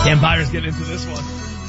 Dan Byers getting into this one.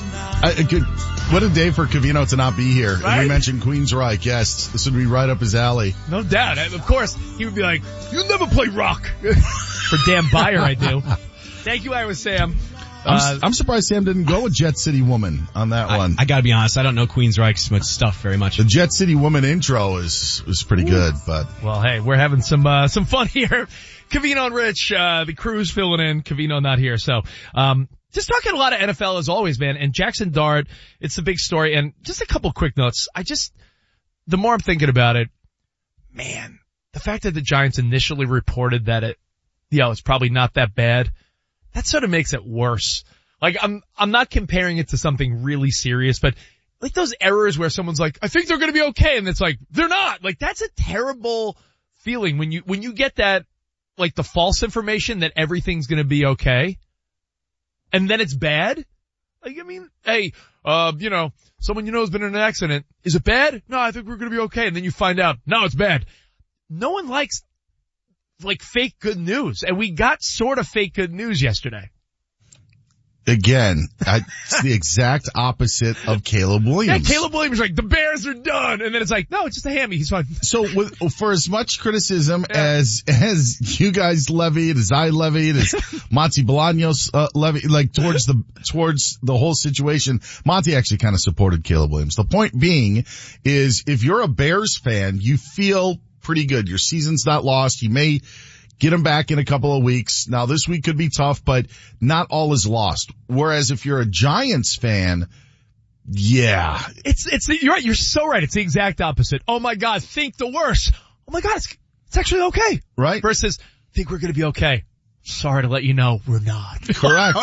What a day for Covino to not be here. Right? And we mentioned Queensryche. Yes, this would be right up his alley. No doubt. Of course, he would be like, you never play rock. For Dan Byer, I do. Thank you, Iowa Sam. I'm surprised Sam didn't go with Jet City Woman on that one. I gotta be honest, I don't know Queensryche's much stuff very much. The Jet City Woman intro was pretty good, but. Well, hey, we're having some fun here. Covino and Rich, the crew's filling in. Covino not here. So, just talking a lot of NFL as always, man. And Jackson Dart, it's a big story. And just a couple quick notes. The more I'm thinking about it, man, the fact that the Giants initially reported that it's probably not that bad, that sort of makes it worse. Like, I'm not comparing it to something really serious, but like those errors where someone's like, I think they're gonna be okay, and it's like, they're not. Like, that's a terrible feeling when you get that, like the false information that everything's gonna be okay, and then it's bad. Like, I mean, hey, someone has been in an accident. Is it bad? No, I think we're gonna be okay. And then you find out, no, it's bad. No one likes, like, fake good news. And we got sort of fake good news yesterday. Again, it's the exact opposite of Caleb Williams. Yeah, Caleb Williams is like, the Bears are done. And then it's like, no, it's just a hammy. He's fine. So for as much criticism as you guys levied, as I levied, as Monty Bolaños levied, like towards the whole situation, Monty actually kind of supported Caleb Williams. The point being is if you're a Bears fan, you feel pretty good. Your season's not lost. You may get him back in a couple of weeks. Now this week could be tough, but not all is lost. Whereas if you're a Giants fan, yeah. You're right. You're so right. It's the exact opposite. Oh my God, think the worst. Oh my God, it's actually okay. Right? Versus, think we're gonna be okay. Sorry to let you know, we're not. Correct.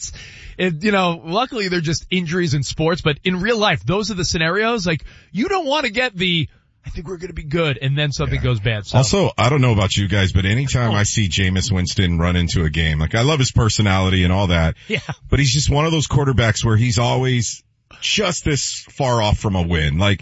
Like luckily they're just injuries in sports, but in real life, those are the scenarios. Like, you don't want to get I think we're going to be good, and then something goes bad. So. Also, I don't know about you guys, but anytime I see Jameis Winston run into a game, like, I love his personality and all that. Yeah. But he's just one of those quarterbacks where he's always just this far off from a win. Like,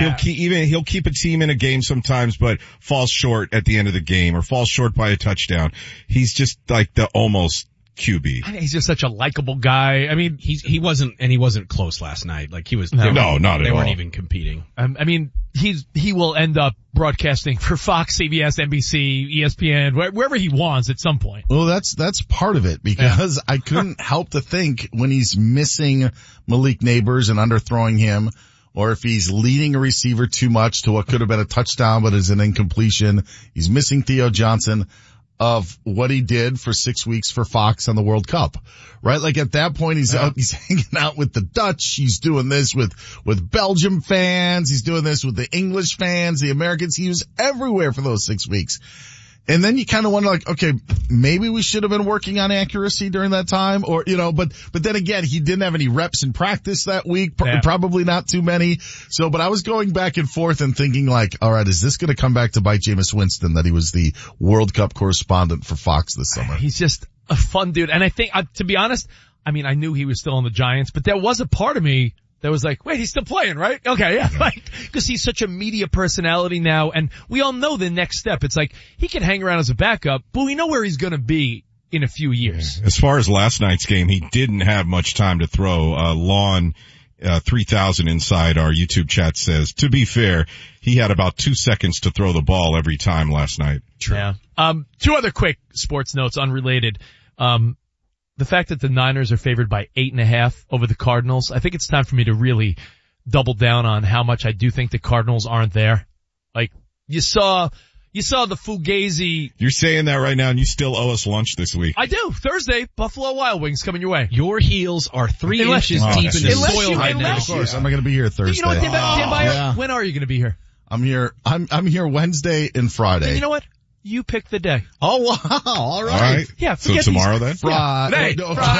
he'll keep a team in a game sometimes, but falls short at the end of the game or falls short by a touchdown. He's just like the almost QB. I mean, he's just such a likable guy. I mean, he wasn't close last night. Like, he was, not at all. They weren't even competing. I mean, he will end up broadcasting for Fox, CBS, NBC, ESPN, wherever he wants at some point. Well, that's part of it, because I couldn't help to think when he's missing Malik Neighbors and underthrowing him, or if he's leading a receiver too much to what could have been a touchdown but is an incompletion. He's missing Theo Johnson, of what he did for 6 weeks for Fox on the World Cup, right? Like, at that point, he's hanging out with the Dutch. He's doing this with Belgium fans. He's doing this with the English fans, the Americans. He was everywhere for those 6 weeks. And then you kind of wonder, like, okay, maybe we should have been working on accuracy during that time, or, but then again, he didn't have any reps in practice that week, probably not too many. So, but I was going back and forth and thinking, like, all right, is this going to come back to bite Jameis Winston that he was the World Cup correspondent for Fox this summer? He's just a fun dude. And I think, to be honest, I mean, I knew he was still on the Giants, but there was a part of me that was like, wait, he's still playing, right? Okay, yeah. Like, cause he's such a media personality now, and we all know the next step. It's like, he can hang around as a backup, but we know where he's gonna be in a few years. As far as last night's game, he didn't have much time to throw. Lawn 3000 inside our YouTube chat says, to be fair, he had about 2 seconds to throw the ball every time last night. True. Yeah. Two other quick sports notes, unrelated. The fact that the Niners are favored by 8.5 over the Cardinals, I think it's time for me to really double down on how much I do think the Cardinals aren't there. Like, you saw the Fugazi. You're saying that right now, and you still owe us lunch this week. I do. Thursday, Buffalo Wild Wings coming your way. Your heels are 3 inches deep in the soil right now. Of course, I'm not going to be here Thursday. You know what, Dan Byer? When are you going to be here? I'm here Wednesday and Friday. And you know what? You pick the day. Oh, wow. All right. Yeah. So tomorrow then? Friday.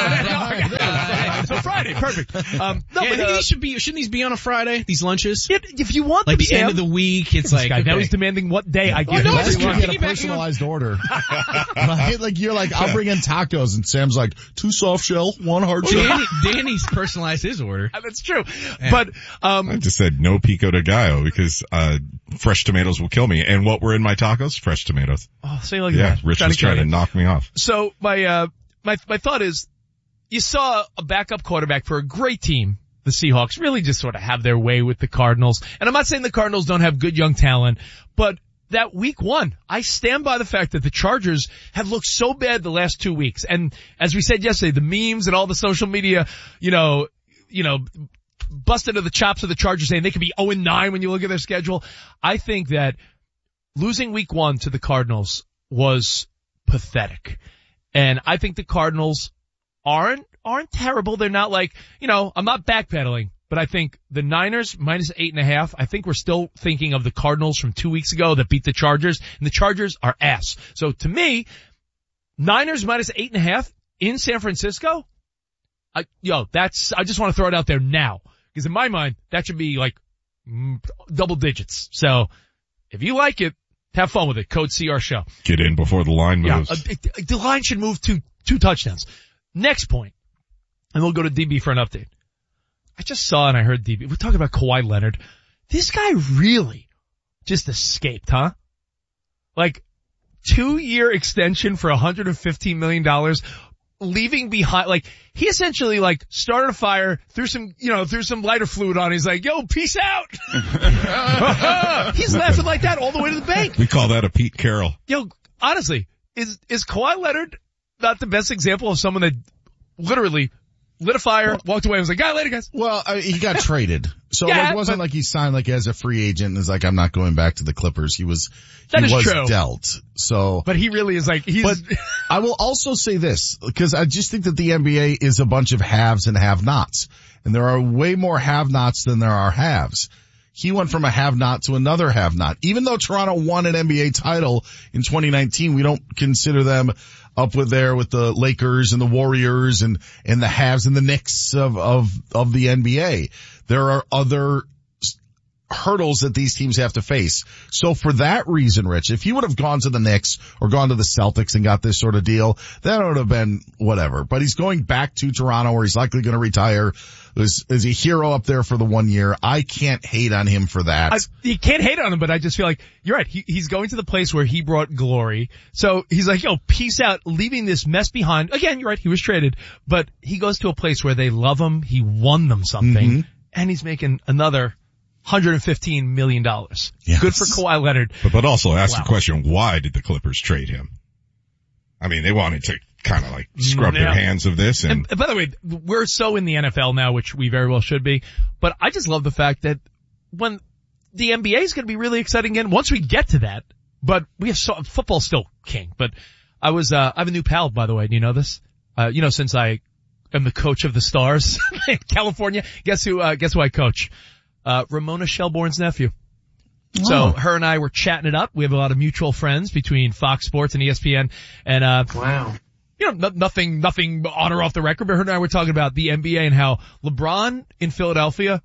So Friday. Perfect. No, but shouldn't these be on a Friday? These lunches? If you want like them, the end of the week, it's like, now he's demanding what day I give. No, you get a personalized order. Right? Like, you're like, I'll bring in tacos, and Sam's like, 2 soft shell, 1 hard shell. Danny's personalized his order. That's true. Yeah. But, I just said no pico de gallo because, fresh tomatoes will kill me. And what were in my tacos? Fresh tomatoes. Oh, say like that. Yeah, Rich was trying to knock me off. So my thought is, you saw a backup quarterback for a great team. The Seahawks really just sort of have their way with the Cardinals. And I'm not saying the Cardinals don't have good young talent, but that week 1, I stand by the fact that the Chargers have looked so bad the last 2 weeks. And as we said yesterday, the memes and all the social media, busted to the chops of the Chargers saying they could be 0-9 when you look at their schedule. I think that losing week 1 to the Cardinals was pathetic. And I think the Cardinals aren't terrible. They're not like, I'm not backpedaling, but I think the Niners minus 8.5, I think we're still thinking of the Cardinals from 2 weeks ago that beat the Chargers, and the Chargers are ass. So to me, Niners minus 8.5 in San Francisco, I just want to throw it out there now. Because in my mind, that should be like double digits. So if you like it, have fun with it. Code CR Show. Get in before the line moves. The line should move to 2 touchdowns. Next point, and we'll go to DB for an update. I just saw and I heard DB. We're talking about Kawhi Leonard. This guy really just escaped, huh? Like 2-year extension for $115 million. Leaving behind, like, he essentially, like, started a fire, threw some lighter fluid on. He's like, yo, peace out. He's laughing like that all the way to the bank. We call that a Pete Carroll. Yo, honestly, is Kawhi Leonard not the best example of someone that literally lit a fire, walked away, and was like, later, guys. Well, he got traded. So it wasn't like he signed like as a free agent and is like, I'm not going back to the Clippers. He was true. Dealt. So. But he really is like, But I will also say this, because I just think that the NBA is a bunch of haves and have-nots. And there are way more have-nots than there are haves. He went from a have-not to another have-not. Even though Toronto won an NBA title in 2019, we don't consider them up with the Lakers and the Warriors and the haves and the Knicks of the NBA. There are other hurdles that these teams have to face. So for that reason, Rich, if he would have gone to the Knicks or gone to the Celtics and got this sort of deal, that would have been whatever. But he's going back to Toronto where he's likely going to retire. Is a hero up there for the 1 year. I can't hate on him for that. You can't hate on him, but I just feel like, you're right. He's going to the place where he brought glory. So he's like, yo, peace out, leaving this mess behind. Again, you're right. He was traded, but he goes to a place where they love him. He won them something and he's making another $115 million. Yes. Good for Kawhi Leonard. But also ask the question, why did the Clippers trade him? I mean, they wanted to kind of like scrub their hands of this. And by the way, we're so in the NFL now, which we very well should be, but I just love the fact that when the NBA is going to be really exciting again, once we get to that, but we have football's still king. But I have a new pal, by the way. Do you know this? Since I am the coach of the Stars in California, guess who I coach? Ramona Shelbourne's nephew. Oh. So her and I were chatting it up. We have a lot of mutual friends between Fox Sports and ESPN. And, wow. Nothing on or off the record, but her and I were talking about the NBA and how LeBron in Philadelphia,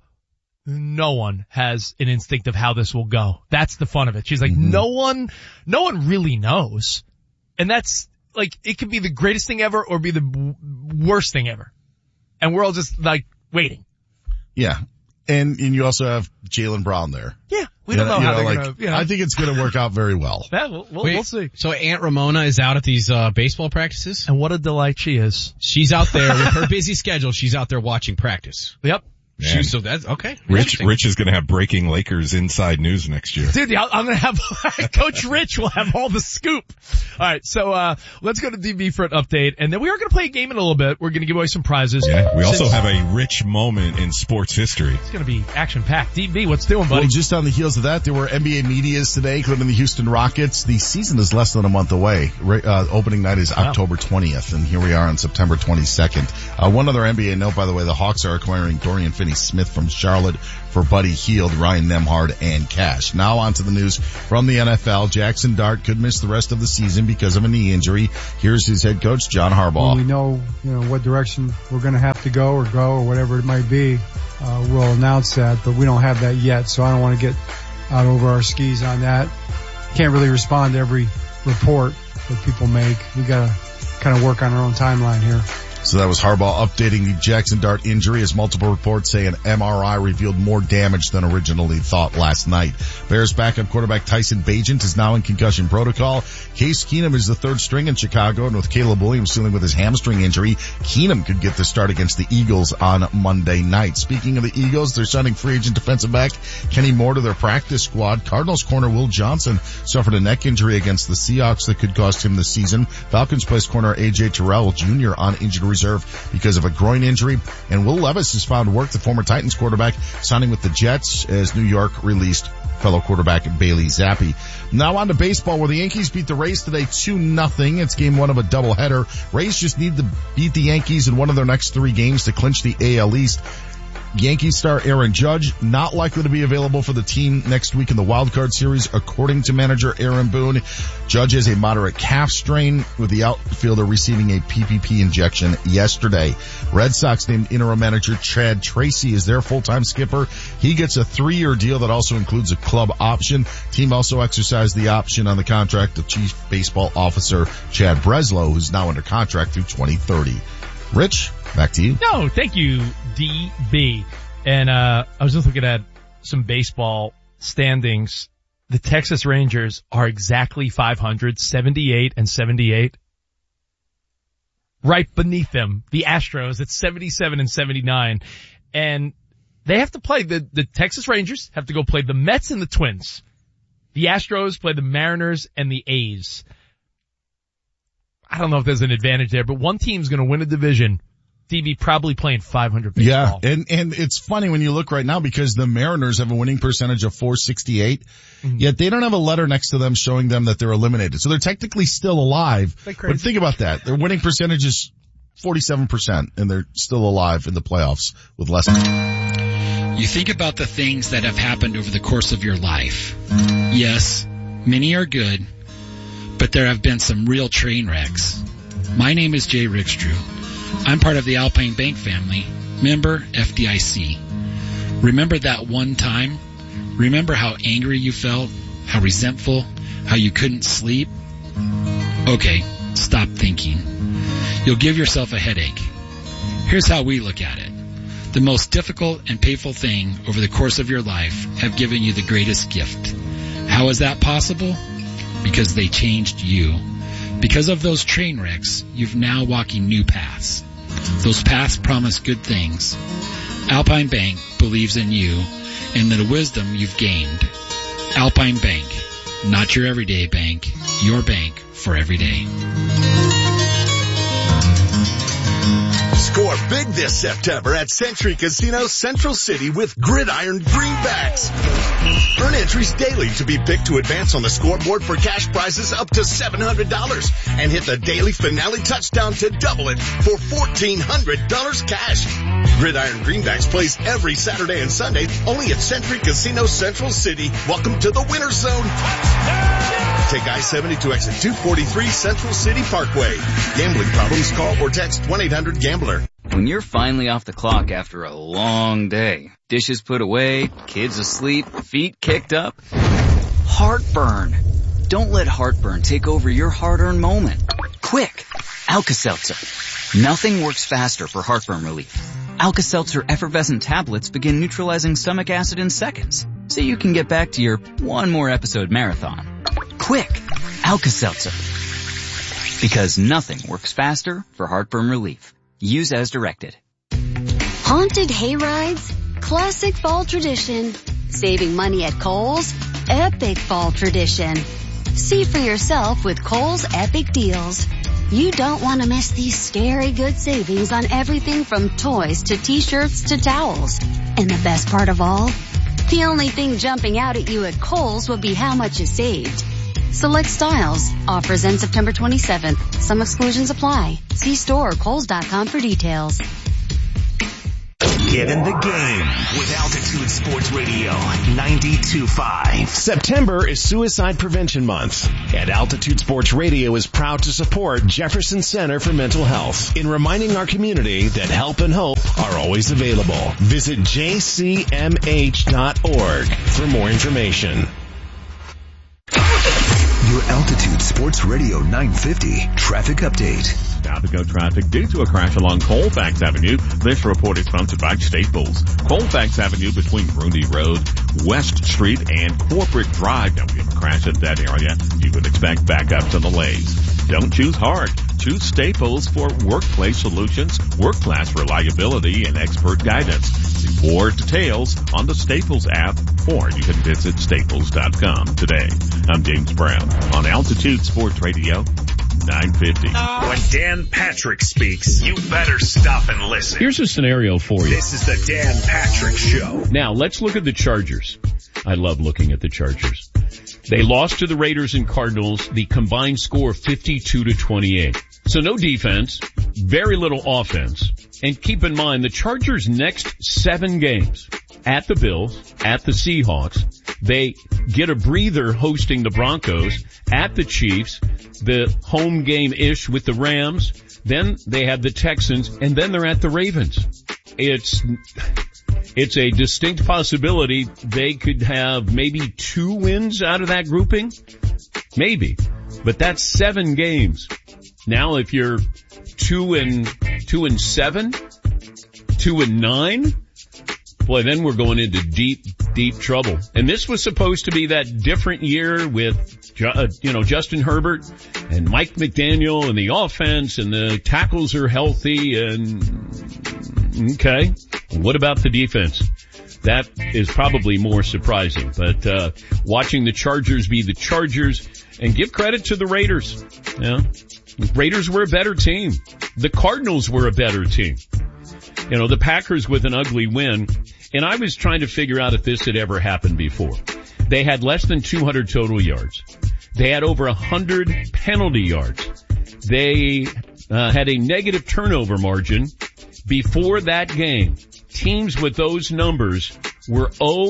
no one has an instinct of how this will go. That's the fun of it. She's like, no one really knows. And that's like, it could be the greatest thing ever or be the worst thing ever. And we're all just like waiting. Yeah. And you also have Jaylen Brown there. Yeah. We don't know how they're going to, I think it's going to work out very well. Yeah, we'll see. So Aunt Ramona is out at these baseball practices? And what a delight she is. She's out there with her busy schedule. She's out there watching practice. Yep. So that's okay. Rich is going to have breaking Lakers inside news next year. Dude, I'm going to have Coach Rich will have all the scoop. All right, so let's go to DB for an update, and then we are going to play a game in a little bit. We're going to give away some prizes. Yeah, we also have a rich moment in sports history. It's going to be action packed. DB, what's doing, buddy? Well, just on the heels of that, there were NBA medias today, including the Houston Rockets. The season is less than a month away. Opening night is October 20th, and here we are on September 22nd. One other NBA note, by the way, the Hawks are acquiring Dorian Finney-Smith from Charlotte for Buddy Hield, Ryan Nembhard, and cash. Now on to the news from the NFL. Jackson Dart could miss the rest of the season because of a knee injury. Here's his head coach, John Harbaugh. When we know, what direction we're going to have to go or whatever it might be, we'll announce that, but we don't have that yet, so I don't want to get out over our skis on that. Can't really respond to every report that people make. We got to kind of work on our own timeline here. So that was Harbaugh updating the Jackson Dart injury, as multiple reports say an MRI revealed more damage than originally thought last night. Bears backup quarterback Tyson Bagent is now in concussion protocol. Case Keenum is the third string in Chicago, and with Caleb Williams dealing with his hamstring injury, Keenum could get the start against the Eagles on Monday night. Speaking of the Eagles, they're signing free agent defensive back Kenny Moore to their practice squad. Cardinals corner Will Johnson suffered a neck injury against the Seahawks that could cost him the season. Falcons placed corner A.J. Terrell Jr. on injured reserve because of a groin injury. And Will Levis has found work, the former Titans quarterback, signing with the Jets as New York released fellow quarterback Bailey Zappi. Now on to baseball, where the Yankees beat the Rays today 2-0. It's game one of a doubleheader. Rays just need to beat the Yankees in one of their next 3 games to clinch the AL East. Yankees star Aaron Judge not likely to be available for the team next week in the wild card series, according to manager Aaron Boone. Judge has a moderate calf strain, with the outfielder receiving a PPP injection yesterday. Red Sox named interim manager Chad Tracy as their full-time skipper. He gets a 3-year deal that also includes a club option. Team also exercised the option on the contract of Chief Baseball Officer Chad Breslow, who's now under contract through 2030. Rich, back to you. No, thank you, DB. And I was just looking at some baseball standings. The Texas Rangers are exactly 500, 78 and 78. Right beneath them, the Astros at 77 and 79. And they have to play, the Texas Rangers have to go play the Mets and the Twins. The Astros play the Mariners and the A's. I don't know if there's an advantage there, but one team's going to win a division. DB probably playing 500 baseball. Yeah, and it's funny when you look right now, because the Mariners have a winning percentage of .468, yet they don't have a letter next to them showing them that they're eliminated. So they're technically still alive. But think about that. Their winning percentage is 47%, and they're still alive in the playoffs with less. You think about the things that have happened over the course of your life. Yes, many are good, but there have been some real train wrecks. My name is Jay Rickstrew. I'm part of the Alpine Bank family, member FDIC. Remember that one time? Remember how angry you felt? How resentful? How you couldn't sleep? Okay, stop thinking. You'll give yourself a headache. Here's how we look at it. The most difficult and painful thing over the course of your life have given you the greatest gift. How is that possible? Because they changed you. Because of those train wrecks, you've now walking new paths. Those paths promise good things. Alpine Bank believes in you and the wisdom you've gained. Alpine Bank, not your everyday bank, your bank for every day. Score big this September at Century Casino Central City with Gridiron Greenbacks. Earn entries daily to be picked to advance on the scoreboard for cash prizes up to $700 and hit the daily finale touchdown to double it for $1,400 cash. Gridiron Greenbacks plays every Saturday and Sunday only at Century Casino Central City. Welcome to the Winter Zone. Take I-70 to exit 243 Central City Parkway. Gambling problems? Call or text 1-800-GAMBLER. When you're finally off the clock after a long day, dishes put away, kids asleep, feet kicked up, heartburn. Don't let heartburn take over your hard-earned moment. Quick, Alka-Seltzer. Nothing works faster for heartburn relief. Alka-Seltzer effervescent tablets begin neutralizing stomach acid in seconds, so you can get back to your one more episode marathon. Quick, Alka-Seltzer. Because nothing works faster for heartburn relief. Use as directed. Haunted hay rides, classic fall tradition. Saving money at Kohl's, epic fall tradition. See for yourself with Kohl's Epic Deals. You don't want to miss these scary good savings on everything from toys to t-shirts to towels. And the best part of all? The only thing jumping out at you at Kohl's will be how much you saved. Select styles. Offers end September 27th. Some exclusions apply. See store or Kohls.com for details. Get in the game with Altitude Sports Radio 92.5. September is Suicide Prevention Month, and Altitude Sports Radio is proud to support Jefferson Center for Mental Health in reminding our community that help and hope are always available. Visit jcmh.org for more information. Your Altitude Sports Radio 950 traffic update. Now to go traffic due to a crash along Colfax Avenue. This report is sponsored by Staples. Colfax Avenue between Grundy Road, West Street, and Corporate Drive. Now we have a crash at that area. You would expect backups and delays. Don't choose hard. Choose Staples for workplace solutions, work-class reliability, and expert guidance. See more details on the Staples app, or you can visit staples.com today. I'm James Brown on Altitude Sports Radio 950. When Dan Patrick speaks, you better stop and listen. Here's a scenario for you. This is the Dan Patrick Show. Now, let's look at the Chargers. I love looking at the Chargers. They lost to the Raiders and Cardinals, the combined score 52-28. So no defense, very little offense. And keep in mind, the Chargers' next 7 games, at the Bills, at the Seahawks, they get a breather hosting the Broncos, at the Chiefs, the home game-ish with the Rams, then they have the Texans, and then they're at the Ravens. It's a distinct possibility they could have maybe 2 wins out of that grouping. Maybe. But that's 7 games. Now if you're 2-7, 2-9, boy, then we're going into deep trouble. And this was supposed to be that different year with, Justin Herbert and Mike McDaniel and the offense and the tackles are healthy and, okay. What about the defense? That is probably more surprising, but, watching the Chargers be the Chargers and give credit to the Raiders. Yeah. The Raiders were a better team. The Cardinals were a better team. The Packers with an ugly win. And I was trying to figure out if this had ever happened before. They had less than 200 total yards. They had over 100 penalty yards. They had a negative turnover margin. Before that game, teams with those numbers were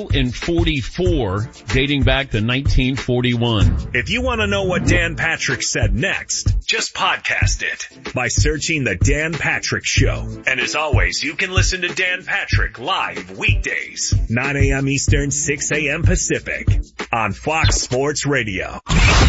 0-44 dating back to 1941. If you want to know what Dan Patrick said next, just podcast it by searching The Dan Patrick Show. And as always, you can listen to Dan Patrick live weekdays, 9 a.m. Eastern, 6 a.m. Pacific on Fox Sports Radio.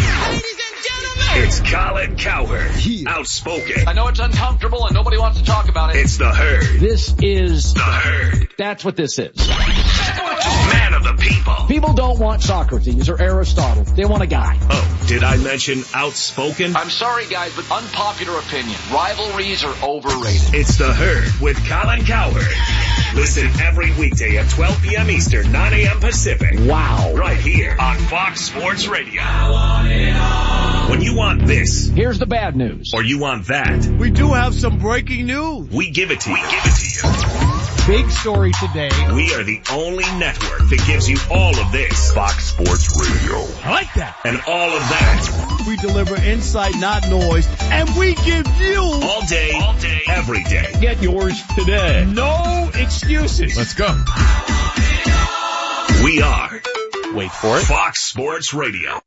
It's Colin Cowherd, outspoken. I know it's uncomfortable and nobody wants to talk about it. It's The Herd. This is The Herd. That's what this is. Man of the people. People don't want Socrates or Aristotle. They want a guy. Oh, did I mention outspoken? I'm sorry, guys, but unpopular opinion. Rivalries are overrated. It's The Herd with Colin Cowherd. Listen every weekday at 12 p.m. Eastern, 9 a.m. Pacific. Wow. Right here on Fox Sports Radio. I want it all. When you want this. Here's the bad news. Or you want that. We do have some breaking news. We give it to you. Big story today. We are the only network that gives you all of this. Fox Sports Radio. I like that. And all of that. We deliver insight, not noise. And we give you. All day, every day. Get yours today. No excuses. Let's go. We are. Wait for it. Fox Sports Radio.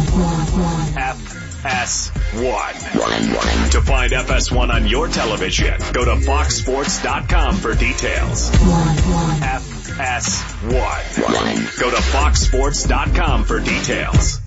FS1. To find FS1 on your television, go to foxsports.com for details. FS1. Go to foxsports.com for details.